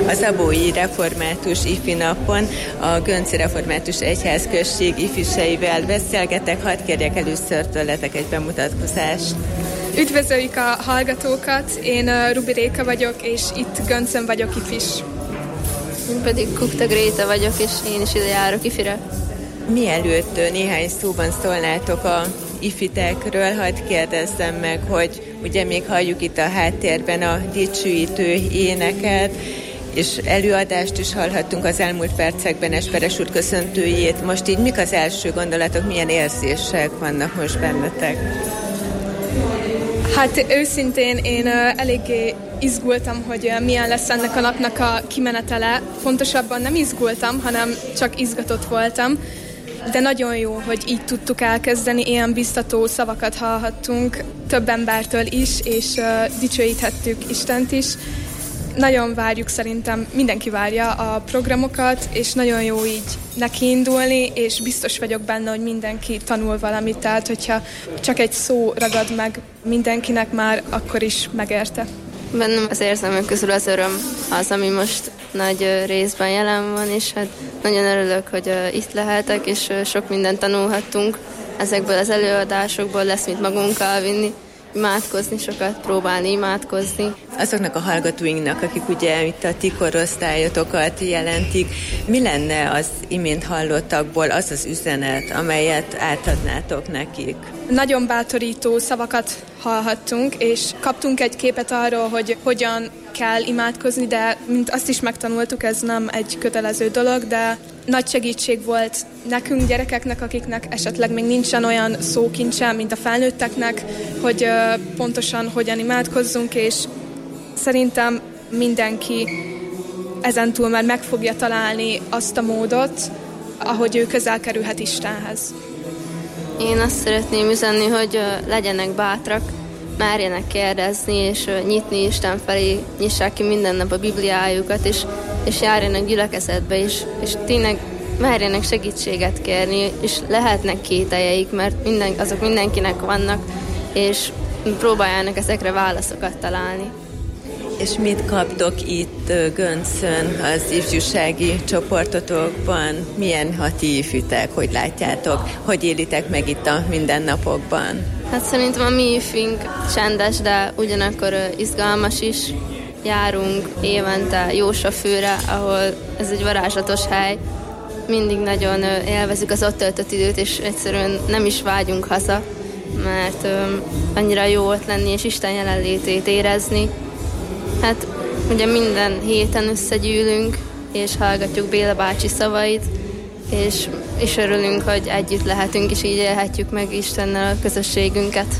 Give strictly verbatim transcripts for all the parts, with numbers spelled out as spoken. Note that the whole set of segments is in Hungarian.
Az Abói Református Ifi Napon a Gönci Református Egyházközség ifjúsaival beszélgetek. Hadd kérjek először tőletek egy bemutatkozást. Üdvözöljük a hallgatókat, én Rubi Réka vagyok, és itt Göncön vagyok ifis. Én pedig Kukta Gréta vagyok, és én is ide járok ifire. Mielőtt néhány szóban szólnátok a ifitekről, hadd kérdezzem meg, hogy ugye még halljuk itt a háttérben a dicsőítő éneket, és előadást is hallhattunk az elmúlt percekben Esperes úr köszöntőjét. Most így mik az első gondolatok, milyen érzések vannak most bennetek? Hát őszintén én eléggé izgultam, hogy milyen lesz ennek a napnak a kimenetele. Pontosabban nem izgultam, hanem csak izgatott voltam. De nagyon jó, hogy így tudtuk elkezdeni, ilyen biztató szavakat hallhattunk több embertől is, és uh, dicsőíthettük Istent is. Nagyon várjuk, szerintem mindenki várja a programokat, és nagyon jó így nekiindulni, és biztos vagyok benne, hogy mindenki tanul valamit, tehát hogyha csak egy szó ragad meg mindenkinek már, akkor is megérte. Bennem az érzelmek közül az öröm az, ami most nagy részben jelen van, és hát nagyon örülök, hogy itt lehetek, és sok mindent tanulhattunk ezekből az előadásokból, lesz mit magunkkal vinni, imádkozni, sokat próbálni imádkozni. Azoknak a hallgatóinknak, akik ugye itt a ti korosztályotokat jelentik, mi lenne az imént hallottakból az az üzenet, amelyet átadnátok nekik? Nagyon bátorító szavakat hallhattunk, és kaptunk egy képet arról, hogy hogyan kell imádkozni, de mint azt is megtanultuk, ez nem egy kötelező dolog, de nagy segítség volt nekünk, gyerekeknek, akiknek esetleg még nincsen olyan szókincse, mint a felnőtteknek, hogy pontosan hogyan imádkozzunk, és szerintem mindenki ezentúl már meg fogja találni azt a módot, ahogy ő közel kerülhet Istenhez. Én azt szeretném üzenni, hogy legyenek bátrak, merjenek kérdezni, és nyitni Isten felé, nyissák ki minden nap a Bibliájukat, és, és járjanak gyülekezetbe, és, és tényleg merjenek segítséget kérni, és lehetnek kételjeik, mert minden, azok mindenkinek vannak, és próbáljanak ezekre válaszokat találni. És mit kaptok itt Göncön az ifjúsági csoportotokban? Milyen a ti ifjútek, hogy látjátok? Hogy élitek meg itt a mindennapokban? Hát szerintem a mi ifink csendes, de ugyanakkor izgalmas is. Járunk évente Jósafőre, ahol ez egy varázslatos hely. Mindig nagyon élvezzük az ott töltött időt, és egyszerűen nem is vágyunk haza, mert annyira jó ott lenni, és Isten jelenlétét érezni. Hát ugye minden héten összegyűlünk, és hallgatjuk Béla bácsi szavait, és, és örülünk, hogy együtt lehetünk, és így élhetjük meg Istennel a közösségünket.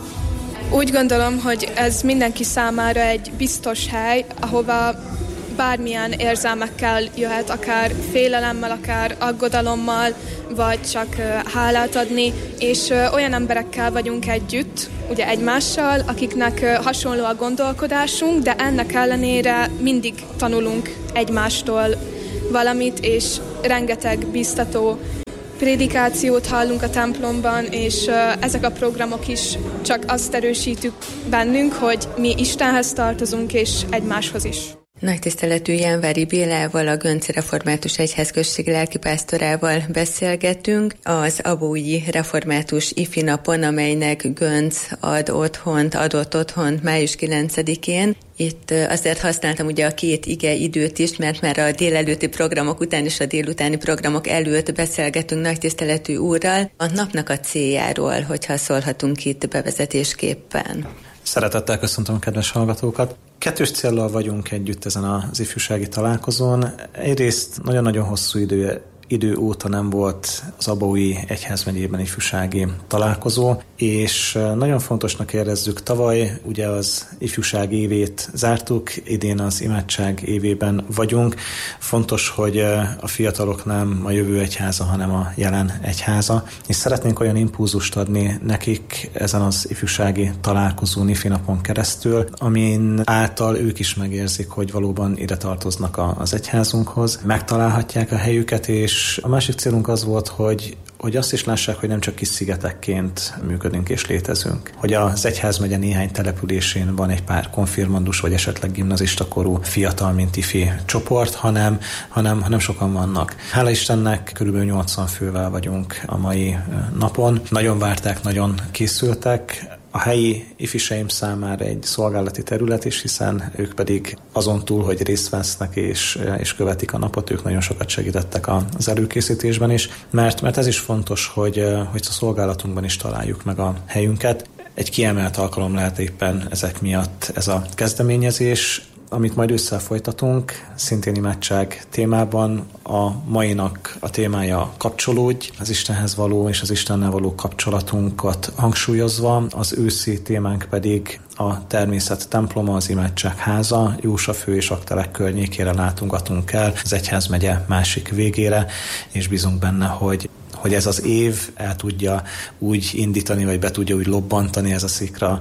Úgy gondolom, hogy ez mindenki számára egy biztos hely, ahova bármilyen érzelmekkel jöhet, akár félelemmel, akár aggodalommal, vagy csak hálát adni, és olyan emberekkel vagyunk együtt, ugye egymással, akiknek hasonló a gondolkodásunk, de ennek ellenére mindig tanulunk egymástól valamit, és rengeteg biztató prédikációt hallunk a templomban, és ezek a programok is csak azt erősítük bennünk, hogy mi Istenhez tartozunk, és egymáshoz is. Nagy tiszteletű Jánvári Bélával, a Gönci Református Egyházközség lelkipásztorával beszélgetünk az Abói Református Ifi Napon, amelynek Gönc ad otthont, adott otthont május kilencedikén. Itt azért használtam ugye a két ige időt is, mert már a délelőtti programok után és a délutáni programok előtt beszélgetünk nagy tiszteletű úrral a napnak a céljáról, hogyha szólhatunk itt bevezetésképpen. Szeretettel köszöntöm a kedves hallgatókat. Kettős céllal vagyunk együtt ezen az ifjúsági találkozón. Egyrészt nagyon-nagyon hosszú idő, idő óta nem volt az Abói Egyházmegyében ifjúsági találkozó, és nagyon fontosnak érezzük, tavaly ugye az ifjúság évét zártuk, idén az imádság évében vagyunk. Fontos, hogy a fiatalok nem a jövő egyháza, hanem a jelen egyháza, és szeretnénk olyan impulzust adni nekik ezen az ifjúsági találkozón, ifi napon keresztül, amin által ők is megérzik, hogy valóban ide tartoznak az egyházunkhoz, megtalálhatják a helyüket, és a másik célunk az volt, hogy hogy azt is lássák, hogy nem csak kis szigetekként működünk és létezünk. Hogy az egyházmegye néhány településén van egy pár konfirmandus, vagy esetleg gimnazista korú fiatal, mint ifi csoport, hanem, hanem, hanem sokan vannak. Hála Istennek körülbelül nyolcvan fővel vagyunk a mai napon. Nagyon várták, nagyon készültek. A helyi ifiseim számára egy szolgálati terület is, hiszen ők pedig azon túl, hogy részt vesznek és, és követik a napot, ők nagyon sokat segítettek az előkészítésben is, mert, mert ez is fontos, hogy, hogy a szolgálatunkban is találjuk meg a helyünket. Egy kiemelt alkalom lehet éppen ezek miatt ez a kezdeményezés, amit majd ősszel folytatunk, szintén imádság témában. A mainak a témája kapcsolódj, az Istenhez való és az Istennel való kapcsolatunkat hangsúlyozva, az őszi témánk pedig a természet temploma, az imádság háza, Jósafő és Aktelek környékére látogatunk el, az egyházmegye másik végére, és bízunk benne, hogy hogy ez az év el tudja úgy indítani, vagy be tudja úgy lobbantani ez a szikra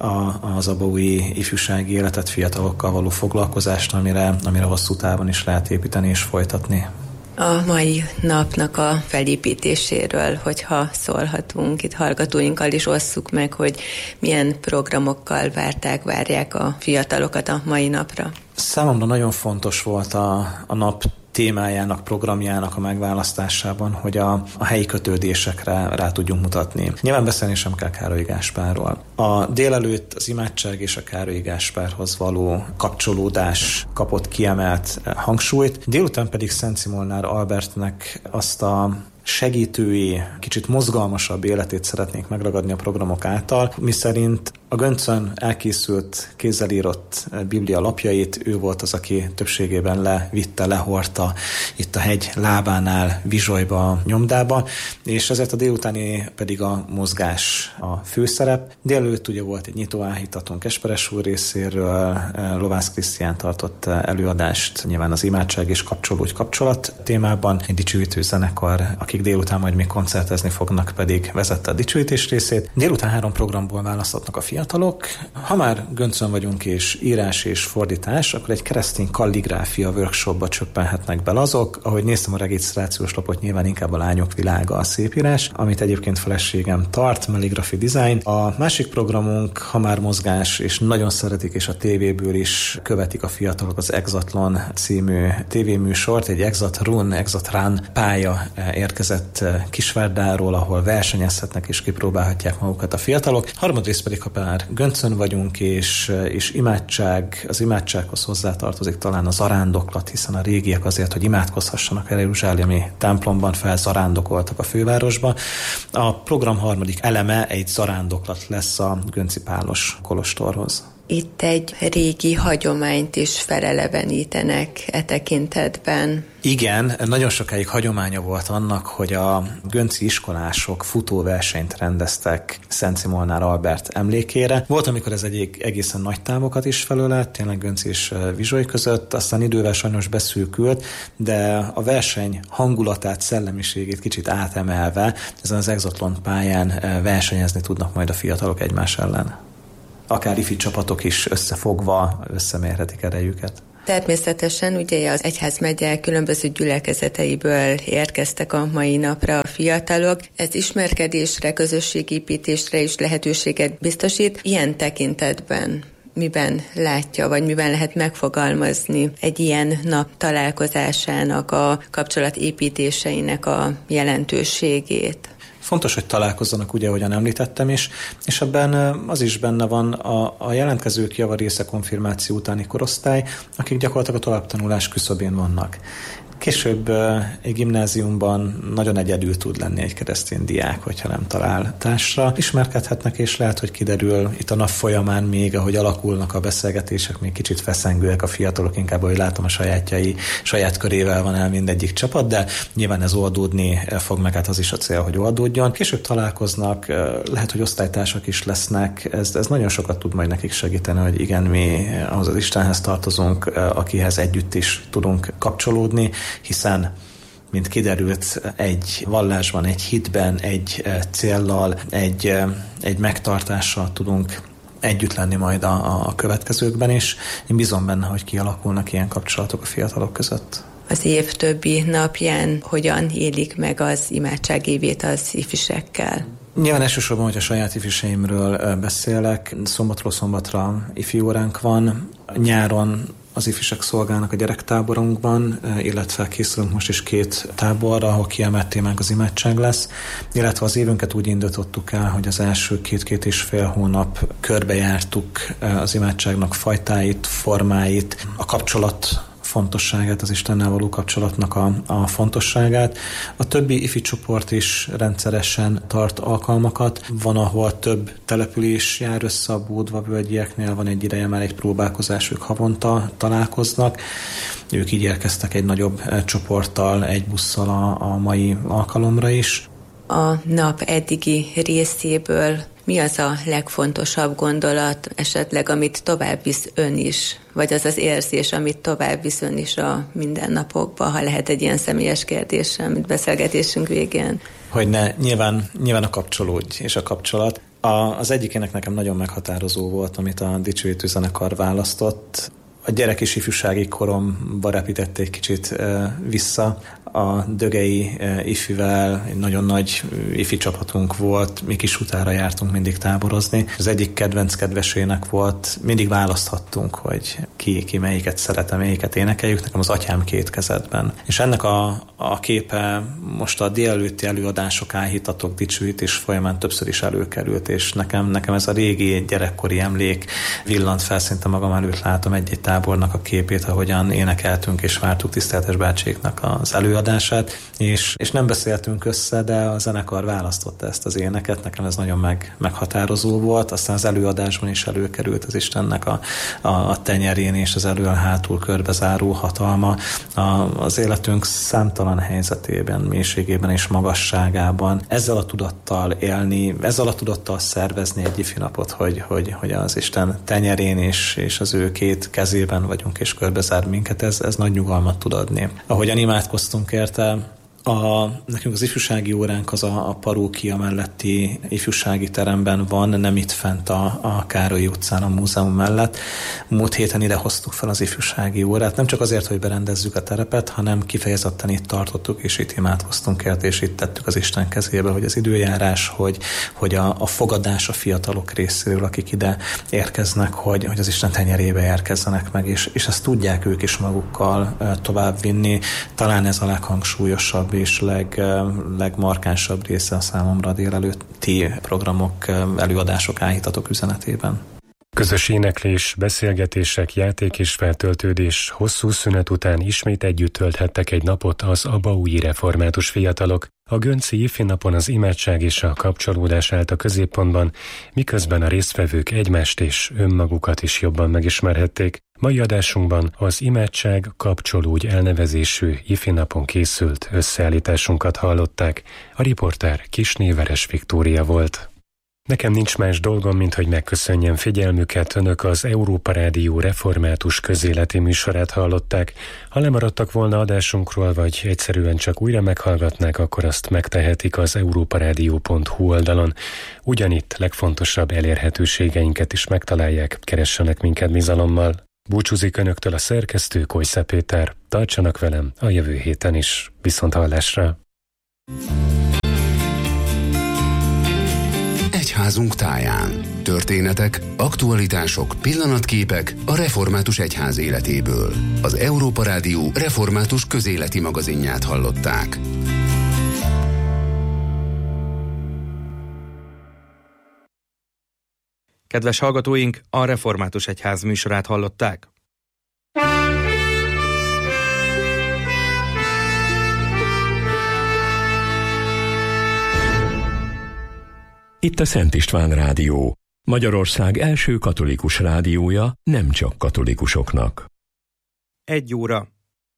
az abaúji ifjúsági életet, fiatalokkal való foglalkozást, amire, amire hosszú távon is lehet építeni és folytatni. A mai napnak a felépítéséről, hogyha szólhatunk, itt hallgatóinkkal is osszuk meg, hogy milyen programokkal várták, várják a fiatalokat a mai napra. Számomra nagyon fontos volt a, a nap témájának, programjának a megválasztásában, hogy a, a helyi kötődésekre rá tudjunk mutatni. Nyilván beszélni sem kell Károlyi Gáspárról. A délelőtt az imádság és a Károlyi Gáspárhoz való kapcsolódás kapott kiemelt hangsúlyt, délután pedig Szent Szimolnár Albertnek azt a segítői, kicsit mozgalmasabb életét szeretnénk megragadni a programok által, miszerint a göncön elkészült, kézzel írott Biblia lapjait ő volt az, aki többségében levitte, lehordta itt a hegy lábánál, Vizsolyba, nyomdába, és ezért a délutáni pedig a mozgás a főszerep. Délelőtt ugye volt egy nyitóáhítatónk Esperes úr részéről, Lovász Krisztián tartott előadást, nyilván az imádság és kapcsolódj kapcsolat témában, egy dicsőítő zenekar, akik délután majd még koncertezni fognak, pedig vezette a dicsőítés részét. Délután három programból választhatnak a fiatalok. Ha már göncön vagyunk és írás és fordítás, akkor egy keresztény kalligráfia workshopba csöppenhetnek bele azok. Ahogy néztem a regisztrációs lapot, nyilván inkább a lányok világa a szépírás, amit egyébként feleségem tart, Melligraphy Design. A másik programunk, ha már mozgás, és nagyon szeretik, és a tévéből is követik a fiatalok az Exatlon című tévéműsort, egy Exatrun, Exatrun pálya érkezett Kisvárdáról, ahol versenyezhetnek és kipróbálhatják magukat a fiatalok. Harmadrészt pedig, ha már göncön vagyunk, és, és imádság, az imádsághoz hozzátartozik talán a zarándoklat, hiszen a régiek azért, hogy imádkozhassanak a jeruzsálemi templomban, felzarándokoltak a fővárosba. A program harmadik eleme egy zarándoklat lesz a Gönci Pálos kolostorhoz. Itt egy régi hagyományt is felelevenítenek e tekintetben. Igen, nagyon sokáig hagyománya volt annak, hogy a gönci iskolások futóversenyt rendeztek Szent Szimolnár Albert emlékére. Volt, amikor ez egy egészen nagy távokat is felölelt, tényleg Gönc és Vizsoly között, aztán idővel sajnos beszűkült, de a verseny hangulatát, szellemiségét kicsit átemelve ezen az Exatlon pályán versenyezni tudnak majd a fiatalok egymás ellen. Akár ifi csapatok is összefogva összemérhetik erejüket. Természetesen ugye az egyházmegye különböző gyülekezeteiből érkeztek a mai napra a fiatalok. Ez ismerkedésre, közösségépítésre is lehetőséget biztosít. Ilyen tekintetben miben látja, vagy miben lehet megfogalmazni egy ilyen nap találkozásának, a kapcsolatépítéseinek a jelentőségét? Fontos, hogy találkozzanak, ugye, ahogyan említettem is, és ebben az is benne van a, a jelentkezők javarésze konfirmáció utáni korosztály, akik gyakorlatilag a továbbtanulás küszöbén vannak. Később egy gimnáziumban nagyon egyedül tud lenni egy keresztény diák, hogyha nem talál társra. Ismerkedhetnek, és lehet, hogy kiderül itt a nap folyamán még, ahogy alakulnak a beszélgetések, még kicsit feszengőek a fiatalok, inkább, ahogy látom, a sajátjai, saját körével van el mindegyik csapat, de nyilván ez oldódni fog, meg hát az is a cél, hogy oldódjon. Később találkoznak, lehet, hogy osztálytársak is lesznek, ez, ez nagyon sokat tud majd nekik segíteni, hogy igen, mi ahhoz az Istenhez tartozunk, akihez együtt is tudunk kapcsolódni, hiszen, mint kiderült, egy vallásban, egy hitben, egy céllal, egy, egy megtartással tudunk együtt lenni majd a, a következőkben is. Én bízom benne, hogy kialakulnak ilyen kapcsolatok a fiatalok között. az év többi napján hogyan élik meg az imádságévét az ifjúsággal? Nyilván elsősorban, hogy a saját ifjúságimről beszélek, szombatról szombatra ifjú óránk van, nyáron az ifjúság szolgálnak a gyerektáborunkban, illetve készülünk most is két táborra, ahol kiemelt témánk az imádság lesz, illetve az évünket úgy indítottuk el, hogy az első két-két és fél hónap körbejártuk az imádságnak fajtáit, formáit, a kapcsolat fontosságát, az Istennel való kapcsolatnak a, a fontosságát. A többi ifi csoport is rendszeresen tart alkalmakat. Van, ahol több település jár össze a Bódva-völgyieknél, van egy ideje már egy próbálkozás, ők havonta találkoznak. Ők így érkeztek egy nagyobb csoporttal, egy busszal a, a mai alkalomra is. A nap eddigi részéből mi az a legfontosabb gondolat, esetleg, amit tovább visz ön is, vagy az az érzés, amit tovább visz ön is a mindennapokba, ha lehet egy ilyen személyes kérdés, amit beszélgetésünk végén? Hogy ne, nyilván, nyilván a kapcsolódj és a kapcsolat. A, az egyikének nekem nagyon meghatározó volt, amit a Dicsőítő zenekar választott. A gyerek és ifjúsági koromba repített egy kicsit e, vissza. A Dögei e, ifivel egy nagyon nagy ifi csapatunk volt, mi kis utára jártunk mindig táborozni. Az egyik kedvenc kedvesének volt, mindig választhattunk, hogy ki, ki melyiket szeretem, melyiket énekeljük, nekem az Atyám két kezedben. És ennek a, a képe most a délelőtti előadások, áhítatok, dicsőítés folyamán többször is előkerült, és nekem, nekem ez a régi gyerekkori emlék villant fel, szinte magam előtt látom egy-egy tábornak a képét, ahogyan énekeltünk és vártuk tiszteletes bácséknak az előadását, és, és nem beszéltünk össze, de a zenekar választotta ezt az éneket, nekem ez nagyon meg, meghatározó volt, aztán az előadásban is előkerült az Istennek a, a, a tenyerén és az elől hátul körbezáró hatalma a, az életünk számtalan helyzetében, mélységében és magasságában. Ezzel a tudattal élni, ezzel a tudattal szervezni egy ifi napot, hogy, hogy, hogy az Isten tenyerén és, és az ő két kezében vagyunk és körbezár minket, ez, ez nagy nyugalmat tud adni. Ahogyan imádkoztunk érte, A, nekünk az ifjúsági óránk az a, a parókia melletti ifjúsági teremben van, nem itt fent a, a Károlyi utcán, a múzeum mellett. Múlt héten ide hoztuk fel az ifjúsági órát, nem csak azért, hogy berendezzük a terepet, hanem kifejezetten itt tartottuk, és itt imádkoztunk érte, és itt tettük az Isten kezébe, hogy az időjárás, hogy, hogy a, a fogadás a fiatalok részéről, akik ide érkeznek, hogy, hogy az Isten tenyerébe érkezzenek meg, és, és ezt tudják ők is magukkal tovább vinni. Talán ez a leghangsúlyosabb és leg, legmarkánsabb része a számomra a délelőtti programok, előadások, áhítatok üzenetében. Közös éneklés, beszélgetések, játék és feltöltődés, hosszú szünet után ismét együtt tölthettek egy napot az abaúji református fiatalok. A gönci ifi napon az imádság és a kapcsolódás állt a középpontban, miközben a résztvevők egymást és önmagukat is jobban megismerhették. Mai adásunkban az Imádság Kapcsolódj elnevezésű ifi napon készült összeállításunkat hallották. A riporter Kisné Veres Viktória volt. Nekem nincs más dolgom, mint hogy megköszönjem figyelmüket, önök az Európa Rádió református közéleti műsorát hallották. Ha lemaradtak volna adásunkról, vagy egyszerűen csak újra meghallgatnák, akkor azt megtehetik az európarádió pont hu oldalon. Ugyanitt legfontosabb elérhetőségeinket is megtalálják, keressenek minket bizalommal. Búcsúzik önöktől a szerkesztő, Kojsza Péter. Tartsanak velem a jövő héten is. Viszont hallásra! Egyházunk táján. Történetek, aktualitások, pillanatképek a református egyház életéből. Az Európa Rádió református közéleti magazinját hallották. Kedves hallgatóink, a Református Egyház műsorát hallották. Itt a Szent István Rádió, Magyarország első katolikus rádiója, nem csak katolikusoknak. Egy óra.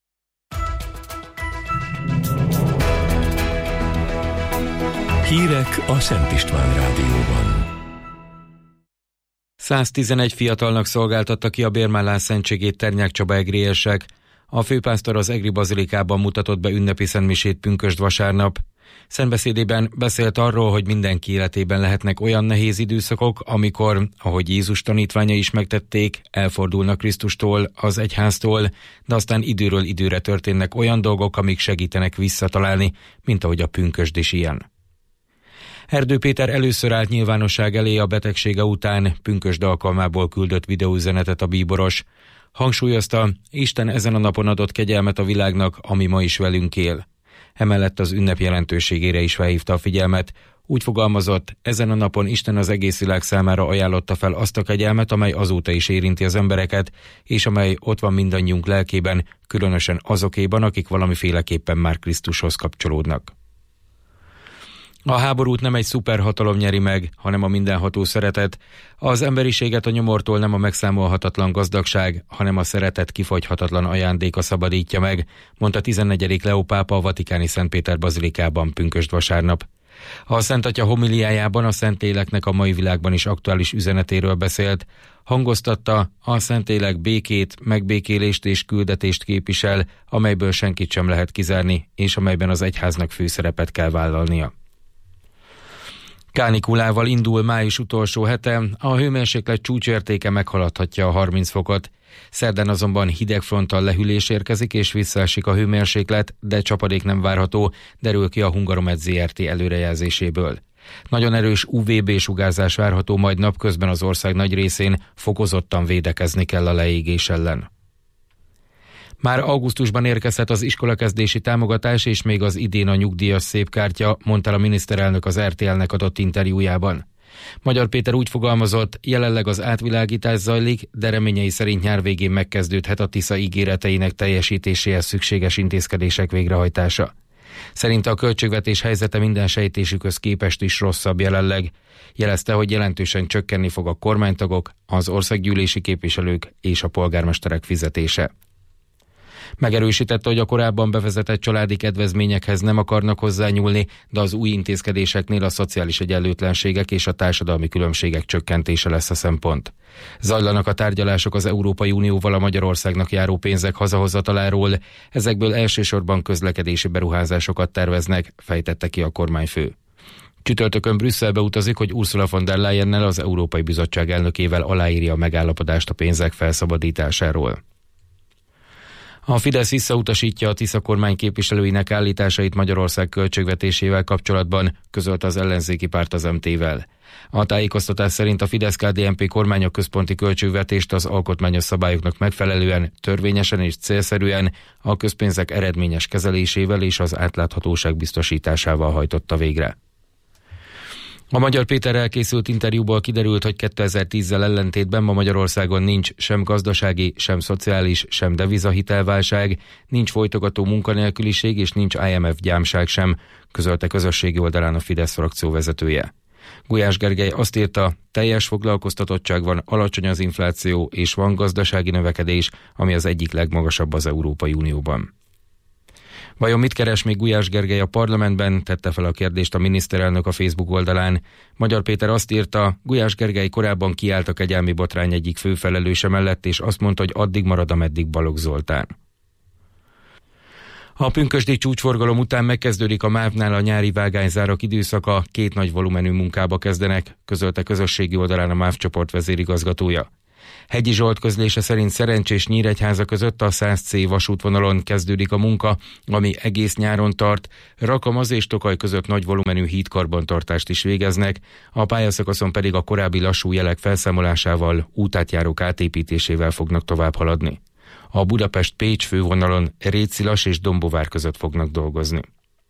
Hírek a Szent István Rádióban. száztizenegy fiatalnak szolgáltatta ki a bérmállás szentségét Ternyák Csaba egriesek. A főpásztor az egri bazilikában mutatott be ünnepi szentmisét pünkösd vasárnap. Szentbeszédében beszélt arról, hogy mindenki életében lehetnek olyan nehéz időszakok, amikor, ahogy Jézus tanítványai is megtették, elfordulnak Krisztustól, az egyháztól, de aztán időről időre történnek olyan dolgok, amik segítenek visszatalálni, mint ahogy a pünkösd is ilyen. Erdő Péter először állt nyilvánosság elé a betegsége után, pünkösd alkalmából küldött videóüzenetet a bíboros. Hangsúlyozta, Isten ezen a napon adott kegyelmet a világnak, ami ma is velünk él. Emellett az ünnep jelentőségére is felhívta a figyelmet. Úgy fogalmazott, ezen a napon Isten az egész világ számára ajánlotta fel azt a kegyelmet, amely azóta is érinti az embereket, és amely ott van mindannyiunk lelkében, különösen azokéban, akik valamiféleképpen már Krisztushoz kapcsolódnak. A háborút nem egy szuperhatalom nyeri meg, hanem a mindenható szeretet. Az emberiséget a nyomortól nem a megszámolhatatlan gazdagság, hanem a szeretet kifogyhatatlan ajándéka szabadítja meg, mondta tizennegyedik Leó pápa a vatikáni Szent Péter bazilikában pünkösd vasárnap. A Szent Atya homiliájában a Szentléleknek a mai világban is aktuális üzenetéről beszélt. Hangoztatta, a Szentlélek békét, megbékélést és küldetést képvisel, amelyből senkit sem lehet kizárni, és amelyben az egyháznak főszerepet kell vállalnia. Kánikulával indul május utolsó hete, a hőmérséklet csúcsértéke meghaladhatja a harminc fokot. Szerdán azonban hidegfronttal lehűlés érkezik és visszaesik a hőmérséklet, de csapadék nem várható, derül ki a Hungaromed zé er té előrejelzéséből. Nagyon erős u vé bé sugárzás várható, majd napközben az ország nagy részén fokozottan védekezni kell a leégés ellen. Már augusztusban érkezhet az iskolakezdési támogatás és még az idén a nyugdíjas szépkártya, mondta a miniszterelnök az er té el-nek adott interjújában. Magyar Péter úgy fogalmazott, jelenleg az átvilágítás zajlik, de reményei szerint nyár végén megkezdődhet a Tisza ígéreteinek teljesítéséhez szükséges intézkedések végrehajtása. Szerinte a költségvetés helyzete minden sejtésükhöz képest is rosszabb jelenleg. Jelezte, hogy jelentősen csökkenni fog a kormánytagok, az országgyűlési képviselők és a polgármesterek fizetése. Megerősítette, hogy a korábban bevezetett családi kedvezményekhez nem akarnak hozzányúlni, de az új intézkedéseknél a szociális egyenlőtlenségek és a társadalmi különbségek csökkentése lesz a szempont. Zajlanak a tárgyalások az Európai Unióval a Magyarországnak járó pénzek hazahozataláról, ezekből elsősorban közlekedési beruházásokat terveznek, fejtette ki a kormányfő. Csütörtökön Brüsszelbe utazik, hogy Ursula von der Leyennel, az Európai Bizottság elnökével aláírja a megállapodást a pénzek felszabadításáról. A Fidesz visszautasítja a Tisza kormány képviselőinek állításait Magyarország költségvetésével kapcsolatban, közölte az ellenzéki párt az em té-vel. A tájékoztatás szerint a Fidesz-ká dé en pé kormány a központi költségvetést az alkotmányos szabályoknak megfelelően, törvényesen és célszerűen, a közpénzek eredményes kezelésével és az átláthatóság biztosításával hajtotta végre. A Magyar Péterrel készült interjúból kiderült, hogy kétezer-tízzel ellentétben ma Magyarországon nincs sem gazdasági, sem szociális, sem devizahitelválság, nincs folytogató munkanélküliség és nincs i em ef gyámság sem, közölte közösségi oldalán a Fidesz frakció vezetője. Gulyás Gergely azt írta, teljes foglalkoztatottság van, alacsony az infláció és van gazdasági növekedés, ami az egyik legmagasabb az Európai Unióban. Vajon mit keres még Gulyás Gergely a parlamentben, tette fel a kérdést a miniszterelnök a Facebook oldalán. Magyar Péter azt írta, Gulyás Gergely korábban kiállt a kegyelmi botrány egyik főfelelőse mellett, és azt mondta, hogy addig marad, ameddig Balogh Zoltán. A pünkösdi csúcsforgalom után megkezdődik a MÁV-nál a nyári vágányzárak időszaka, két nagy volumenű munkába kezdenek, közölte közösségi oldalán a MÁV csoport vezérigazgatója. Hegyi Zsolt közlése szerint Szerencsés Nyíregyháza között a száz cé vasútvonalon kezdődik a munka, ami egész nyáron tart. Rakamaz és Tokaj között nagy volumenű hídkarbantartást is végeznek, a pályaszakaszon pedig a korábbi lassú jelek felszámolásával, útátjárók átépítésével fognak tovább haladni. A Budapest-Pécs fővonalon Rétszilas és Dombovár között fognak dolgozni.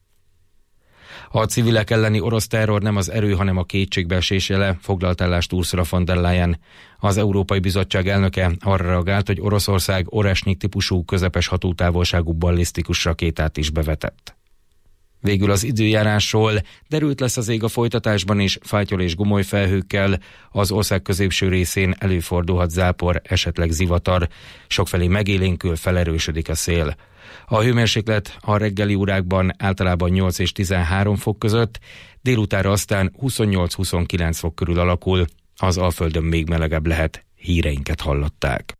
A civilek elleni orosz terror nem az erő, hanem a kétségbeesés jele, foglalt állást Ursula von der Leyen. Az Európai Bizottság elnöke arra reagált, hogy Oroszország Oresnyik típusú közepes hatótávolságú ballisztikus rakétát is bevetett. Végül az időjárásról: derült lesz az ég a folytatásban is, fátyol és gomoly felhőkkel, az ország középső részén előfordulhat zápor, esetleg zivatar, sokfelé megélénkül, felerősödik a szél. A hőmérséklet a reggeli órákban általában nyolc és tizenhárom fok között, délutánra aztán huszonnyolc-huszonkilenc fok körül alakul, az Alföldön még melegebb lehet. Híreinket hallották.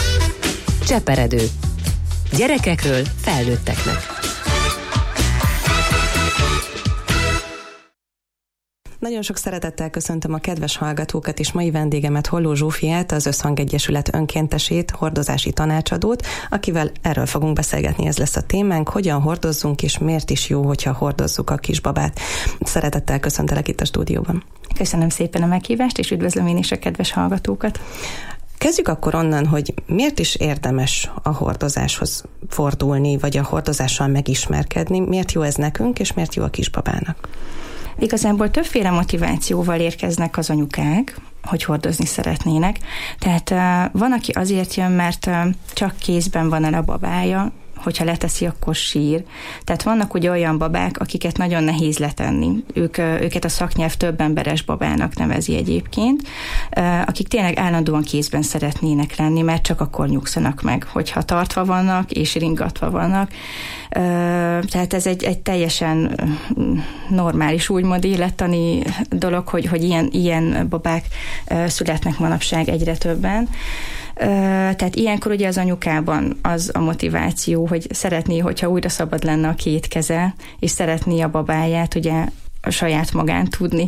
Cseperedő. Gyerekekről felnőtteknek. Nagyon sok szeretettel köszöntöm a kedves hallgatókat és mai vendégemet, Holló Zsófiát, az Összhang Egyesület önkéntesét, hordozási tanácsadót, akivel erről fogunk beszélgetni, ez lesz a témánk, hogyan hordozzunk és miért is jó, hogyha hordozzuk a kisbabát. Szeretettel köszöntelek itt a stúdióban. Köszönöm szépen a meghívást, és üdvözlöm én is a kedves hallgatókat. Kezdjük akkor onnan, hogy miért is érdemes a hordozáshoz fordulni, vagy a hordozással megismerkedni, miért jó ez nekünk, és miért jó a kisbabának? Igazából többféle motivációval érkeznek az anyukák, hogy hordozni szeretnének. Tehát uh, van, aki azért jön, mert uh, csak kézben van el a babája, hogyha leteszi, akkor sír. Tehát vannak ugye olyan babák, akiket nagyon nehéz letenni. Ők, őket a szaknyelv több emberes babának nevezi egyébként, akik tényleg állandóan kézben szeretnének lenni, mert csak akkor nyugszanak meg, hogyha tartva vannak és ringatva vannak. Tehát ez egy, egy teljesen normális, úgymond élettani dolog, hogy, hogy ilyen, ilyen babák születnek manapság egyre többen. Tehát ilyenkor ugye az anyukában az a motiváció, hogy szeretné, hogyha újra szabad lenne a két keze, és szeretné a babáját ugye a saját magán tudni.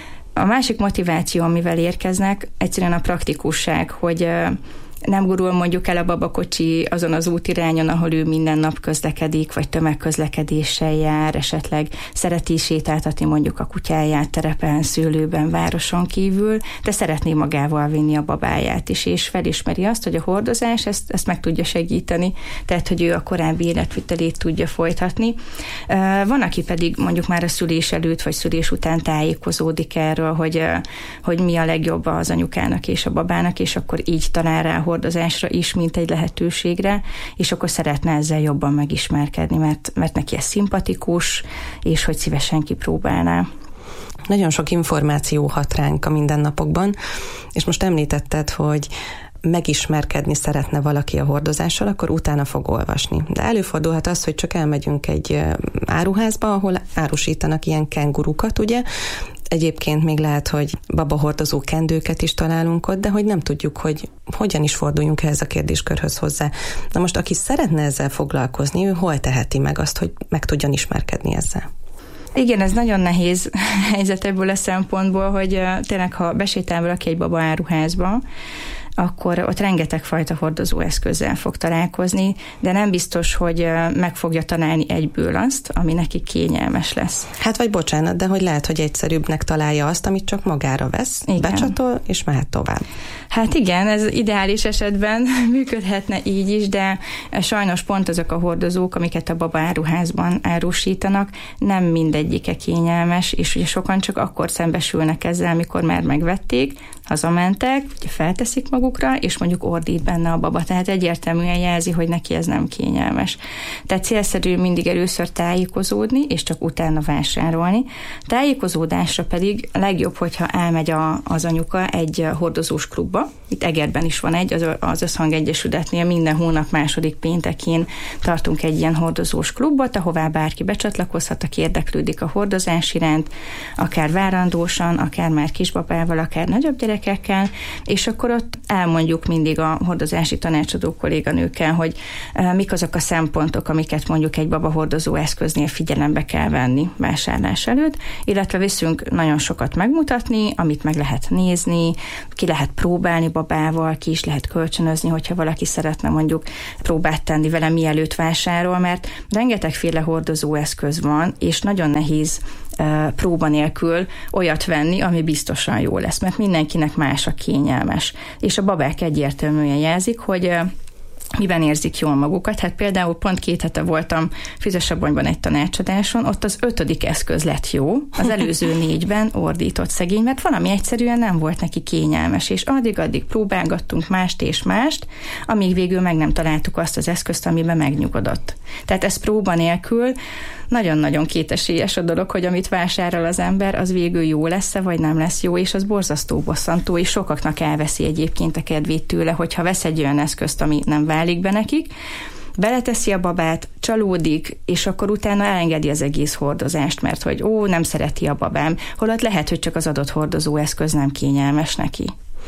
A másik motiváció, amivel érkeznek, egyszerűen a praktikusság, hogy nem gurul mondjuk el a babakocsi azon az útirányon, ahol ő minden nap közlekedik, vagy tömegközlekedéssel jár, esetleg szereti sétáltatni mondjuk a kutyáját terepen, szőlőben, városon kívül, de szeretné magával vinni a babáját is, és felismeri azt, hogy a hordozás ezt, ezt meg tudja segíteni, tehát, hogy ő a korábbi életvitelét tudja folytatni. Van, aki pedig mondjuk már a szülés előtt, vagy szülés után tájékozódik erről, hogy, hogy mi a legjobb az anyukának és a babának, és akkor így talál rá hordozásra is, mint egy lehetőségre, és akkor szeretne ezzel jobban megismerkedni, mert, mert neki ez szimpatikus, és hogy szívesen kipróbálná. Nagyon sok információ hat ránk a mindennapokban, és most említetted, hogy megismerkedni szeretne valaki a hordozással, akkor utána fog olvasni. De előfordulhat az, hogy csak elmegyünk egy áruházba, ahol árusítanak ilyen kengurukat, ugye? Egyébként még lehet, hogy babahordozó kendőket is találunk ott, de hogy nem tudjuk, hogy hogyan is forduljunk ehhez a kérdéskörhöz hozzá. Na most, aki szeretne ezzel foglalkozni, ő hol teheti meg azt, hogy meg tudjon ismerkedni ezzel? Igen, ez nagyon nehéz helyzet ebből a szempontból, hogy tényleg, ha besétál valaki egy baba áruházba, akkor ott rengeteg fajta hordozó eszközzel fog találkozni, de nem biztos, hogy meg fogja találni egyből azt, ami neki kényelmes lesz. Hát vagy bocsánat, de hogy lehet, hogy egyszerűbbnek találja azt, amit csak magára vesz, igen, becsatol, és mehet tovább. Hát igen, ez ideális esetben működhetne így is, de sajnos pont azok a hordozók, amiket a baba áruházban árusítanak, nem mindegyike kényelmes, és ugye sokan csak akkor szembesülnek ezzel, amikor már megvették, hazamentek, ugye felteszik magukra, és mondjuk ordít benne a baba. Tehát egyértelműen jelzi, hogy neki ez nem kényelmes. Tehát célszerű mindig először tájékozódni, és csak utána vásárolni. Tájékozódásra pedig legjobb, hogyha elmegy a, az anyuka egy hordozós klubba. Itt Egerben is van egy, az, az Összhang Egyesületnél minden hónap második péntekén tartunk egy ilyen hordozós klubot, ahová bárki becsatlakozhat, aki érdeklődik a hordozás iránt, akár várandósan, akár már kisbabával, akár nagyobb gyerekekkel, és akkor ott elmondjuk mindig a hordozási tanácsadó kolléganőkkel, hogy uh, mik azok a szempontok, amiket mondjuk egy babahordozó eszköznél figyelembe kell venni vásárlás előtt, illetve viszünk nagyon sokat megmutatni, amit meg lehet nézni, ki lehet próbálni babával, ki is lehet kölcsönözni, hogyha valaki szeretne mondjuk próbát tenni vele, mielőtt vásárol, mert rengetegféle hordozó eszköz van, és nagyon nehéz uh, próba nélkül olyat venni, ami biztosan jó lesz, mert mindenkinek más a kényelmes. És a babák egyértelműen jelzik, hogy uh, miben érzik jól magukat. Hát például pont két hete voltam Füzesabonyban egy tanácsadáson, ott az ötödik eszköz lett jó, az előző négyben ordított szegény, mert valami egyszerűen nem volt neki kényelmes, és addig-addig próbálgattunk mást és mást, amíg végül meg nem találtuk azt az eszközt, amiben megnyugodott. Tehát ez próba nélkül nagyon-nagyon kétesélyes a dolog, hogy amit vásárol az ember, az végül jó lesz-e, vagy nem lesz jó, és az borzasztó bosszantó, és sokaknak elveszi egyébként a kedvét tőle, hogyha vesz egy olyan eszközt, ami nem válik be nekik, beleteszi a babát, csalódik, és akkor utána elengedi az egész hordozást, mert hogy ó, nem szereti a babám, holott lehet, hogy csak az adott hordozó eszköz nem kényelmes neki.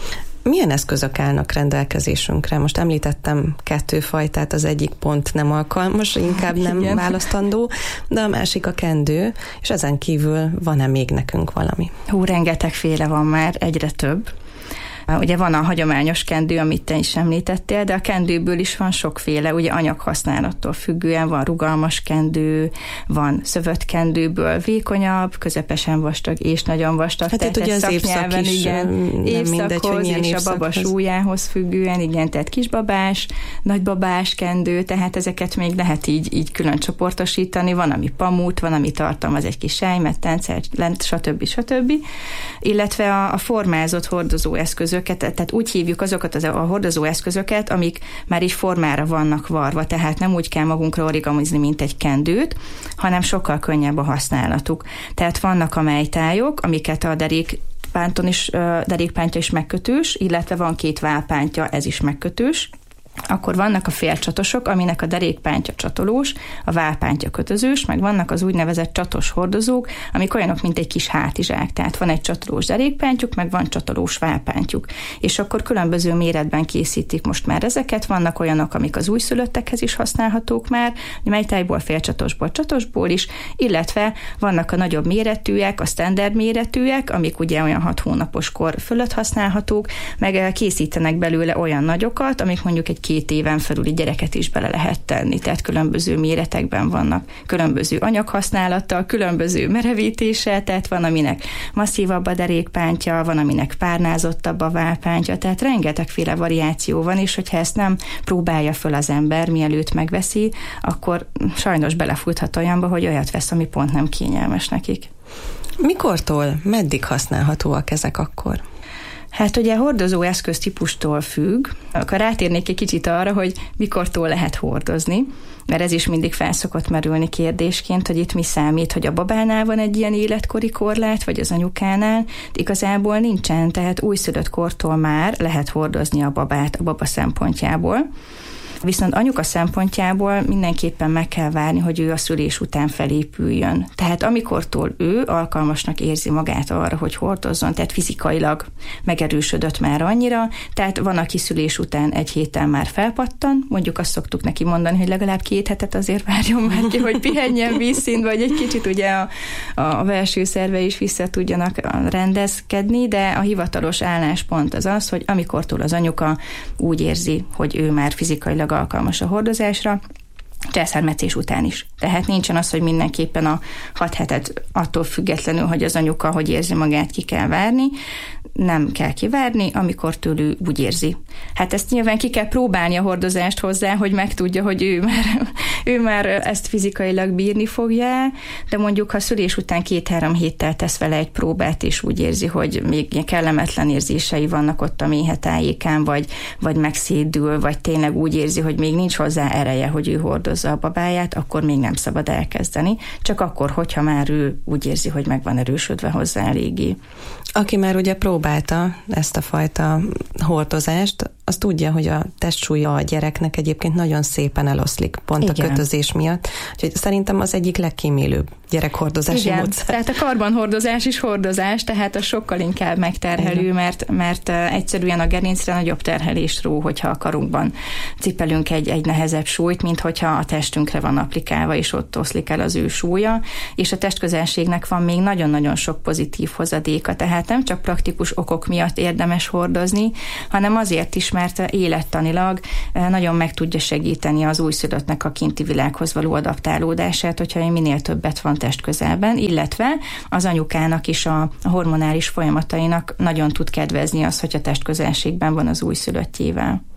Milyen eszközök állnak rendelkezésünkre? Most említettem kettő fajtát, az egyik pont nem alkalmas, inkább nem Igen. választandó, de a másik a kendő, és ezen kívül van-e még nekünk valami? Hú, rengetegféle van már, egyre több. Ugye van a hagyományos kendő, amit te is említettél, de a kendőből is van sokféle, ugye anyaghasználattól függően van rugalmas kendő, van szövött kendőből vékonyabb, közepesen vastag és nagyon vastag. Hát tehát ugye az évszak is, igen, nem mindegy, hogy milyen és évszakhoz. A baba súlyához függően, igen, tehát kisbabás, nagybabás kendő, tehát ezeket még lehet így, így külön csoportosítani, van, ami pamut, van, ami tartalmaz egy kis sejmet, tencet, lent, stb. stb. Illetve a, a formázott hordozó eszköz tehát úgy hívjuk azokat az, a hordozó eszközöket, amik már így formára vannak varva, tehát nem úgy kell magunkra origamizni, mint egy kendőt, hanem sokkal könnyebb a használatuk. Tehát vannak a melytályok, amiket a derékpánton is, derékpántja is megkötős, illetve van két válpántja, ez is megkötős. Akkor vannak a félcsatosok, aminek a derékpántja csatolós, a válpántja kötözős, meg vannak az úgynevezett csatos hordozók, amik olyanok, mint egy kis hátizsák. Tehát van egy csatolós derékpántjuk, meg van csatolós válpántjuk. És akkor különböző méretben készítik most már ezeket. Vannak olyanok, amik az újszülöttekhez is használhatók már, melytájból, félcsatosból, csatosból is, illetve vannak a nagyobb méretűek, a standard méretűek, amik ugye olyan hat hónapos kor fölött használhatók, meg készítenek belőle olyan nagyokat, amik mondjuk egy két éven felüli gyereket is bele lehet tenni, tehát különböző méretekben vannak, különböző anyaghasználattal, különböző merevítése, tehát van, aminek masszívabb a derékpántja, van, aminek párnázottabb a válpántja, tehát rengetegféle variáció van, és hogyha ezt nem próbálja föl az ember, mielőtt megveszi, akkor sajnos belefuthat olyanba, hogy olyat vesz, ami pont nem kényelmes nekik. Mikortól, meddig használhatóak ezek akkor? Hát ugye a hordozó eszköz típustól függ, akkor rátérnék egy kicsit arra, hogy mikortól lehet hordozni, mert ez is mindig fel szokott merülni kérdésként, hogy itt mi számít, hogy a babánál van egy ilyen életkori korlát, vagy az anyukánál, igazából nincsen, tehát újszülött kortól már lehet hordozni a babát a baba szempontjából. Viszont anyuka szempontjából mindenképpen meg kell várni, hogy ő a szülés után felépüljön. Tehát amikortól ő alkalmasnak érzi magát arra, hogy hordozzon, tehát fizikailag megerősödött már annyira, tehát van, aki szülés után egy héten már felpattan, mondjuk azt szoktuk neki mondani, hogy legalább két hetet azért várjon már ki, hogy pihenjen vízszint, vagy egy kicsit ugye a, a belső szerve is vissza tudjanak rendezkedni, de a hivatalos álláspont az az, hogy amikortól az anyuka úgy érzi, hogy ő már fizikailag alkalmas a hordozásra, császármetszés után is. Tehát nincsen az, hogy mindenképpen a hat hetet attól függetlenül, hogy az anyuka hogy érzi magát, ki kell várni, nem kell kivárni, amikor tőlük úgy érzi. Hát ezt nyilván ki kell próbálni a hordozást hozzá, hogy megtudja, hogy ő már, ő már ezt fizikailag bírni fogja, de mondjuk, ha szülés után két-három héttel tesz vele egy próbát, és úgy érzi, hogy még kellemetlen érzései vannak ott a méhe tájékán, vagy, vagy megszédül, vagy tényleg úgy érzi, hogy még nincs hozzá ereje, hogy ő hordozza a babáját, akkor még nem szabad elkezdeni. Csak akkor, hogyha már ő úgy érzi, hogy meg van erősödve hozzá eléggé. Aki már ugye próbálta ezt a fajta hordozást, az tudja, hogy a testsúlya a gyereknek egyébként nagyon szépen eloszlik, pont Igen. a kötözés miatt. Úgyhogy szerintem az egyik legkímélőbb gyerekhordozási Igen, módszer. tehát a karbanhordozás is hordozás, tehát az sokkal inkább megterhelő, mert, mert egyszerűen a gerincre nagyobb terhelést ró, hogyha a karunkban cipelünk egy, egy nehezebb súlyt, mint hogyha a testünkre van applikálva, és ott oszlik el az ő súlya, és a testközelségnek van még nagyon-nagyon sok pozitív hozadéka, tehát nem csak praktikus okok miatt érdemes hordozni, hanem azért is, mert élettanilag nagyon meg tudja segíteni az újszülöttnek a kinti világhoz való adaptálódását, hogyha minél többet van testközelben, illetve az anyukának is a hormonális folyamatainak nagyon tud kedvezni az, hogy a testközelségben van az újszülöttjével.